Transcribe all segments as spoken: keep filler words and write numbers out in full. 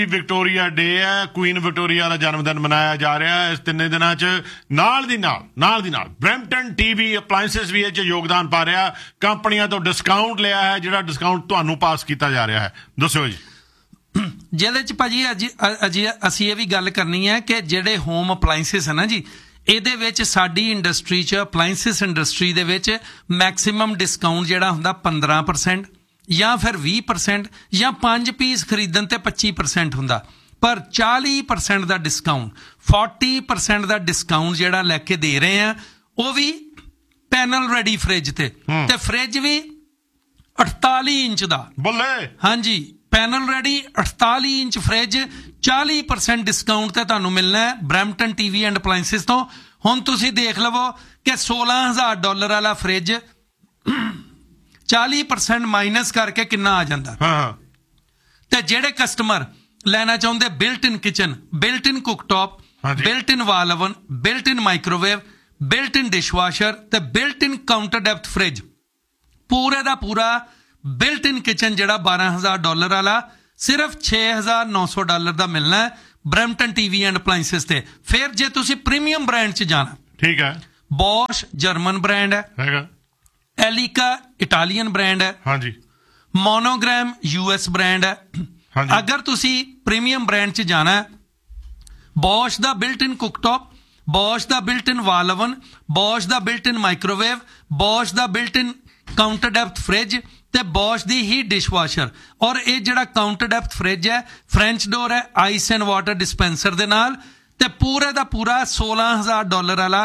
Victoria ਡੇ ਹੈ, Queen Victoria ਦਾ ਜਨਮ ਦਿਨ ਮਨਾਇਆ ਜਾ ਰਿਹਾ ਹੈ ਇਸ ਤਿੰਨੇ ਦਿਨਾਂ 'ਚ। ਨਾਲ ਦੀ ਨਾਲ ਨਾਲ ਦੀ ਨਾਲ ਬਰੈਂਪਟਨ ਟੀਵੀ ਅਪਲਾਇੰਸਿਸ ਵੀ ਇਹ 'ਚ ਯੋਗਦਾਨ ਪਾ ਰਿਹਾ, ਕੰਪਨੀਆਂ ਤੋਂ ਡਿਸਕਾਊਂਟ ਲਿਆ ਹੈ, ਜਿਹੜਾ ਡਿਸਕਾਊਂਟ ਤੁਹਾਨੂੰ ਪਾਸ ਕੀਤਾ ਜਾ ਰਿਹਾ ਹੈ। ਦੱਸੋ ਜੀ। ਜਿਹਦੇ 'ਚ ਭਾਜੀ ਅੱਜ ਅੱਜ ਅਸੀਂ ਇਹ ਵੀ ਗੱਲ ਕਰਨੀ ਹੈ ਕਿ ਜਿਹੜੇ ਹੋਮ ਅਪਲਾਇੰਸਿਸ ਹੈ ਨਾ ਜੀ, ਇਹਦੇ ਵਿੱਚ ਸਾਡੀ ਇੰਡਸਟਰੀ 'ਚ ਅਪਲਾਇੰਸਿਸ ਇੰਡਸਟਰੀ ਦੇ ਵਿੱਚ ਮੈਕਸੀਮਮ ਡਿਸਕਾਊਂਟ ਜਿਹੜਾ ਹੁੰਦਾ ਪੰਦਰਾਂ ਪਰਸੈਂਟ ਜਾਂ ਫਿਰ ਵੀਹ ਪਰਸੈਂਟ ਜਾਂ ਪੰਜ ਪੀਸ ਖਰੀਦਣ ਤੇ ਪੱਚੀ ਪਰਸੈਂਟ ਹੁੰਦਾ, ਪਰ ਚਾਲੀ ਪਰਸੈਂਟ ਦਾ ਡਿਸਕਾਊਂਟ, ਚਾਲੀ ਪਰਸੈਂਟ ਦਾ ਡਿਸਕਾਊਂਟ ਜਿਹੜਾ ਲੈ ਕੇ ਦੇ ਰਹੇ ਆ, ਉਹ ਵੀ ਪੈਨਲ ਰੈਡੀ ਫ੍ਰਿਜ ਤੇ ਤੇ ਫ੍ਰਿਜ ਵੀ ਅਠਤਾਲੀ ਇੰਚ ਦਾ। ਬੱਲੇ। ਹਾਂਜੀ, ਪੈਨਲ ਰੈਡੀ ਅਠਤਾਲੀ ਇੰਚ ਫ੍ਰਿਜ ਚਾਲੀ ਪਰਸੈਂਟ ਡਿਸਕਾਊਂਟ ਤੇ ਤੁਹਾਨੂੰ ਮਿਲਣਾ ਹੈ ਬਰੈਂਪਟਨ ਟੀਵੀ ਐਂਡ ਅਪਲਾਇੰਸਿਸ ਤੋਂ। ਹੁਣ ਤੁਸੀਂ ਦੇਖ ਲਵੋ ਕਿ ਸੋਲਾਂ ਹਜ਼ਾਰ ਡਾਲਰ ਵਾਲਾ ਫ੍ਰਿਜ ਚਾਲੀ ਪਰਸੈਂਟ ਮਾਈਨਸ ਕਰਕੇ ਕਿੰਨਾ ਆ ਜਾਂਦਾ। ਹਾਂ। ਤੇ ਜਿਹੜੇ ਕਸਟਮਰ ਲੈਣਾ ਚਾਹੁੰਦੇ ਬਿਲਟ ਇਨ ਕਿਚਨ, ਬਿਲਟ ਇਨ ਕੁਕਟੌਪ, ਬਿਲਟ ਇਨ ਵਾਲ ਓਵਨ, ਬਿਲਟ ਇਨ ਮਾਈਕ੍ਰੋਵੇਵ, ਬਿਲਟ ਇਨ ਡਿਸ਼ਵਾਸ਼ਰ ਤੇ ਬਿਲਟ ਇਨ ਕਾਊਂਟਰ ਡੈਪਥ ਫ੍ਰਿਜ, ਪੂਰੇ ਦਾ ਪੂਰਾ ਬਿਲਟ ਇਨ ਕਿਚਨ ਜਿਹੜਾ ਬਾਰਾਂ ਹਜ਼ਾਰ ਡਾਲਰ ਵਾਲਾ ਸਿਰਫ ਛੇ ਹਜ਼ਾਰ ਨੌ ਸੌ ਡਾਲਰ ਦਾ ਮਿਲਣਾ ਹੈ ਬਰੈਂਪਟਨ ਟੀਵੀ ਐਂਡ ਅਪਲਾਇੰਸਿਸ ਤੇ। ਫਿਰ ਜੇ ਤੁਸੀਂ ਪ੍ਰੀਮੀਅਮ ਬ੍ਰਾਂਡ 'ਚ ਜਾਣਾ, ਠੀਕ ਹੈ, ਬੋਸ਼ ਜਰਮਨ ਬ੍ਰਾਂਡ ਹੈ, ਹੈਗਾ, ਐਲੀਕਾ ਇਟਾਲੀਅਨ ਬ੍ਰਾਂਡ ਹੈ, ਹਾਂਜੀ, ਮੋਨੋਗ੍ਰਾਮ ਯੂਐਸ ਬ੍ਰਾਂਡ ਹੈ। ਅਗਰ ਤੁਸੀਂ ਪ੍ਰੀਮੀਅਮ ਬ੍ਰਾਂਡ 'ਚ ਜਾਣਾ ਹੈ, ਬੋਸ਼ ਦਾ ਬਿਲਟ ਇਨ ਕੁਕਟੌਪ, ਬੋਸ਼ ਦਾ ਬਿਲਟ ਇਨ ਵਾਲ ਓਵਨ, ਬੋਸ਼ ਦਾ ਬਿਲਟ ਇਨ ਮਾਈਕ੍ਰੋਵੇਵ, ਬੋਸ਼ ਦਾ ਬਿਲਟ ਇਨ ਕਾਊਂਟਰ ਡੈਪਥ ਫ੍ਰਿਜ ਤੇ ਬੋਸ਼ ਦੀ ਹੀ ਡਿਸ਼ਵਾਸ਼ਰ। ਔਰ ਇਹ ਜਿਹੜਾ ਕਾਊਂਟਰ ਡੈਪਥ ਫ੍ਰਿਜ ਹੈ, ਫ੍ਰੈਂਚ ਡੋਰ ਹੈ, ਆਈਸ ਐਂਡ ਵਾਟਰ ਡਿਸਪੈਂਸਰ ਦੇ ਨਾਲ, ਤੇ ਪੂਰੇ ਦਾ ਪੂਰਾ ਸੋਲਾਂ ਹਜ਼ਾਰ ਡਾਲਰ ਵਾਲਾ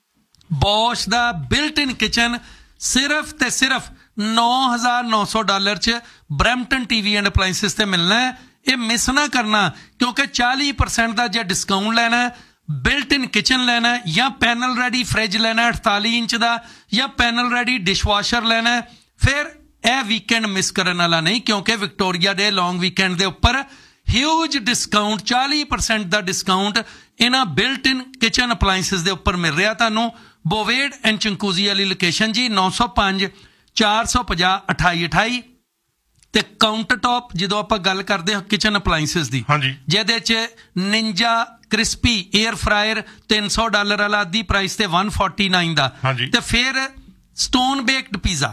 ਬੋਸ਼ ਦਾ ਬਿਲਟ ਇਨ ਕਿਚਨ ਸਿਰਫ ਤੇ ਸਿਰਫ ਨੌ ਹਜ਼ਾਰ ਨੌ ਸੌ ਡਾਲਰ 'ਚ ਬਰੈਂਪਟਨ ਟੀਵੀ ਐਂਡ ਅਪਲਾਇੰਸਿਸ ਤੇ ਮਿਲਣਾ ਹੈ। ਇਹ ਮਿਸ ਨਾ ਕਰਨਾ, ਕਿਉਂਕਿ ਚਾਲੀ ਪਰਸੈਂਟ ਦਾ ਜੇ ਡਿਸਕਾਊਂਟ ਲੈਣਾ ਹੈ, ਬਿਲਟ ਇਨ ਕਿਚਨ ਲੈਣਾ ਹੈ, ਜਾਂ ਪੈਨਲ ਰੈਡੀ ਫ੍ਰਿਜ ਲੈਣਾ ਅਠਤਾਲੀ ਇੰਚ ਦਾ, ਜਾਂ ਪੈਨਲ ਰੈਡੀ ਡਿਸ਼ਵਾਸ਼ਰ ਲੈਣਾ ਹੈ, ਫਿਰ ਇਹ ਵੀਕਐਂਡ ਮਿਸ ਕਰਨ ਵਾਲਾ ਨਹੀਂ, ਕਿਉਂਕਿ ਵਿਕਟੋਰੀਆ ਡੇ ਲੌਂਗ ਵੀਕਐਂਡ ਦੇ ਉੱਪਰ ਹਿਊਜ ਡਿਸਕਾਊਂਟ, ਚਾਲੀ ਪਰਸੈਂਟ ਦਾ ਡਿਸਕਾਊਂਟ ਇਹਨਾਂ ਬਿਲਟ ਇਨ ਕਿਚਨ ਅਪਲਾਇੰਸਿਸ ਦੇ ਉੱਪਰ ਮਿਲ ਰਿਹਾ ਤੁਹਾਨੂੰ। ਬੋਵੇਡ ਐਂਡ ਚੰਕੂਜ਼ੀ ਵਾਲੀ ਲੋਕੇਸ਼ਨ ਜੀ, ਨੌ ਸੌ ਪੰਜ ਚਾਰ ਸੌ ਪੰਜਾਹ ਅਠਾਈ ਅਠਾਈ। ਤੇ ਕਾਊਂਟਰ ਟੌਪ ਜਦੋਂ ਆਪਾਂ ਗੱਲ ਕਰਦੇ ਹਾਂ ਕਿਚਨ ਅਪਲਾਇੰਸਿਸ ਦੀ, ਜਿਹਦੇ 'ਚ ਨਿੰਜਾ ਕ੍ਰਿਸਪੀ ਏਅਰ ਫਰਾਇਰ ਤਿੰਨ ਸੌ ਡਾਲਰ ਵਾਲਾ ਅੱਧੀ ਪ੍ਰਾਈਸ ਤੇ ਇੱਕ ਸੌ ਉਨਤਾਲੀ ਦਾ, ਤੇ ਫਿਰ stone baked pizza.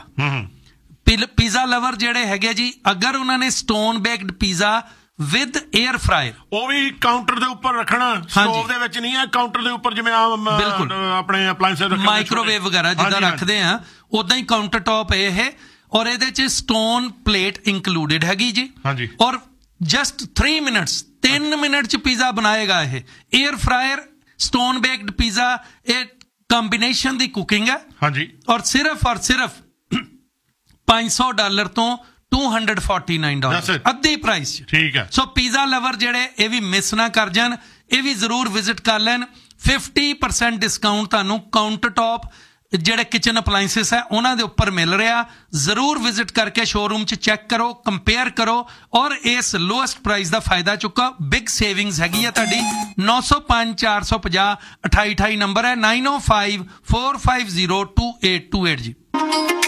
Pizza lover ਜਿਹੜੇ ਹੈਗੇ ਜੀ, ਅਗਰ ਉਹਨਾਂ ਨੇ stone baked pizza with air fryer, ਉਹ ਵੀ ਕਾਊਂਟਰ ਦੇ ਉੱਪਰ ਰੱਖਣਾ, ਸਟੋਵ ਦੇ ਵਿੱਚ ਨਹੀਂ ਹੈ, ਕਾਊਂਟਰ ਦੇ ਉੱਪਰ ਜਿਵੇਂ ਆਪਣੇ ਅਪਲਾਇੰਸਿਸ ਮਾਈਕ੍ਰੋਵੇਵ ਵਗੈਰਾ ਜਿੱਦਾਂ ਰੱਖਦੇ ਆ, ਉਦਾਂ ਹੀ ਕਾਊਂਟਰ ਟੌਪ ਇਹ। ਔਰ ਇਹਦੇ 'ਚ ਸਟੋਨ ਪਲੇਟ ਇੰਕਲੂਡਿਡ ਹੈਗੀ ਜੀ। ਔਰ ਜਸਟ ਥ੍ਰੀ ਮਿਨਟਸ ਤਿੰਨ ਮਿੰਟ 'ਚ ਪੀਜ਼ਾ ਬਣਾਏਗਾ ਇਹ। Air fryer, stone baked pizza, ਇਹ ਕੰਬੀਨੇਸ਼ਨ ਦੀ ਕੁਕਿੰਗ ਹੈ। ਹਾਂਜੀ। ਔਰ ਸਿਰਫ ਔਰ ਸਿਰਫ ਪੰਜ ਸੌ ਡਾਲਰ ਤੋਂ ਦੋ ਸੌ ਉਨਤਾਲੀ ਡਾਲਰ ਅੱਧੀ ਪ੍ਰਾਈਸ। ਠੀਕ ਹੈ। ਸੋ ਪੀਜ਼ਾ ਲਵਰ ਜਿਹੜੇ ਇਹ ਵੀ ਮਿਸ ਨਾ ਕਰ ਜਾਣ, ਇਹ ਵੀ ਜ਼ਰੂਰ ਵਿਜ਼ਿਟ ਕਰ ਲੈਣ। ਫਿਫਟੀ ਪਰਸੈਂਟ ਡਿਸਕਾਊਂਟ ਤੁਹਾਨੂੰ ਕਾਊਂਟਰ ਟੌਪ ਜਿਹੜੇ ਕਿਚਨ ਅਪਲਾਇੰਸਿਸ ਹੈ ਉਹਨਾਂ ਦੇ ਉੱਪਰ ਮਿਲ ਰਿਹਾ। ਜ਼ਰੂਰ ਵਿਜ਼ਿਟ ਕਰਕੇ ਸ਼ੋਰੂਮ 'ਚ ਚੈੱਕ ਕਰੋ, ਕੰਪੇਅਰ ਕਰੋ ਔਰ ਇਸ ਲੋਐਸਟ ਪ੍ਰਾਈਸ ਦਾ ਫਾਇਦਾ ਚੁੱਕੋ। ਬਿਗ ਸੇਵਿੰਗਸ ਹੈਗੀ ਹੈ ਤੁਹਾਡੀ। ਨੌ ਸੌ ਪੰਜ ਚਾਰ ਸੌ ਪੰਜਾਹ ਅਠਾਈ ਅਠਾਈ ਨੰਬਰ ਹੈ, ਨਾਈਨ ਓ five four five zero two eight two eight ਜੀ।